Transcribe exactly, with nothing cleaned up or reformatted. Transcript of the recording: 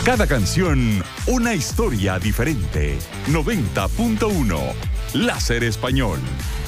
Cada canción, una historia diferente. noventa punto uno, Láser Español.